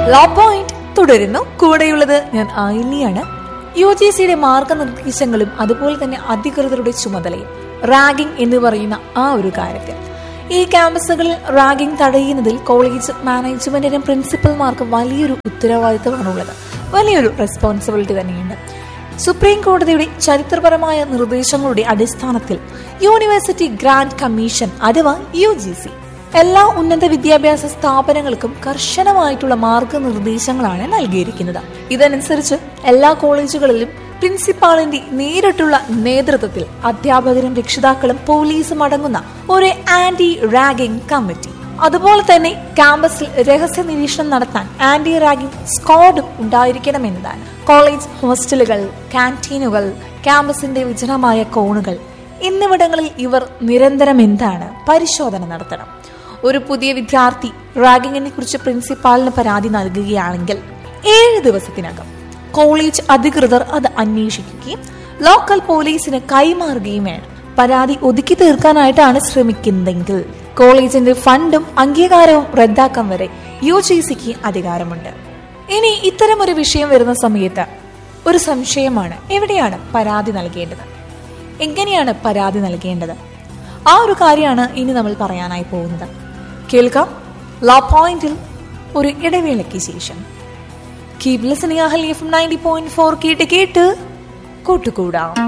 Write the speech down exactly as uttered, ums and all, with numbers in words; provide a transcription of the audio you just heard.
Law point തുടരുന്നു. കൂടെയുള്ളത് ഞാൻ ആയില്ലിയാണ്. യു ജി സിയുടെ മാർഗനിർദ്ദേശങ്ങളും അതുപോലെ തന്നെ അധികൃതരുടെ ചുമതലയും റാഗിംഗ് എന്ന് പറയുന്ന ആ ഒരു കാര്യത്തിൽ, ഈ ക്യാമ്പസുകളിൽ റാഗിംഗ് തടയുന്നതിൽ കോളേജ് മാനേജ്മെന്റിനും പ്രിൻസിപ്പൽമാർക്കും വലിയൊരു ഉത്തരവാദിത്തമാണുള്ളത്. വലിയൊരു റെസ്പോൺസിബിലിറ്റി തന്നെയുണ്ട്. സുപ്രീം കോടതിയുടെ ചരിത്രപരമായ നിർദ്ദേശങ്ങളുടെ അടിസ്ഥാനത്തിൽ യൂണിവേഴ്സിറ്റി ഗ്രാന്റ് കമ്മീഷൻ അഥവാ യു ജി സി എല്ലാ ഉന്നത വിദ്യാഭ്യാസ സ്ഥാപനങ്ങൾക്കും കർശനമായിട്ടുള്ള മാർഗനിർദ്ദേശങ്ങളാണ് നൽകിയിരിക്കുന്നത്. ഇതനുസരിച്ച് എല്ലാ കോളേജുകളിലും പ്രിൻസിപ്പാളിന്റെ നേരിട്ടുള്ള നേതൃത്വത്തിൽ അധ്യാപകരും രക്ഷിതാക്കളും പോലീസും അടങ്ങുന്ന ഒരു ആന്റി റാഗിംഗ് കമ്മിറ്റി, അതുപോലെ തന്നെ ക്യാമ്പസിൽ രഹസ്യ നിരീക്ഷണം നടത്താൻ ആന്റി റാഗിംഗ് സ്ക്വാഡും ഉണ്ടായിരിക്കണമെന്നതാണ്. കോളേജ് ഹോസ്റ്റലുകൾ, ക്യാന്റീനുകൾ, ക്യാമ്പസിന്റെ വിജനമായ കോണുകൾ എന്നിവിടങ്ങളിൽ ഇവർ നിരന്തരം എന്താണ് പരിശോധന നടത്തണം. ഒരു പുതിയ വിദ്യാർത്ഥി റാഗിങ്ങിനെ കുറിച്ച് പ്രിൻസിപ്പാളിന് പരാതി നൽകുകയാണെങ്കിൽ ഏഴ് ദിവസത്തിനകം കോളേജ് അധികൃതർ അത് അന്വേഷിക്കുകയും ലോക്കൽ പോലീസിന് കൈമാറുകയും വേണം. പരാതി ഒതുക്കി തീർക്കാനായിട്ടാണ് ശ്രമിക്കുന്നതെങ്കിൽ കോളേജിന്റെ ഫണ്ടും അംഗീകാരവും റദ്ദാക്കാൻ വരെ യു ജി സിക്ക് അധികാരമുണ്ട്. ഇനി ഇത്തരം ഒരു വിഷയം വരുന്ന സമയത്ത് ഒരു സംശയമാണ്, എവിടെയാണ് പരാതി നൽകേണ്ടത്, എങ്ങനെയാണ് പരാതി നൽകേണ്ടത്? ആ ഒരു കാര്യമാണ് ഇനി നമ്മൾ പറയാനായി പോകുന്നത്. കേൾക്കാം ലോ പോയിന്റിൽ ഒരു ഇടവേളയ്ക്ക് ശേഷം. Keep listening Ahalya F M ninety point four കേട്ട് കേട്ട് കൂട്ടുകൂടാം.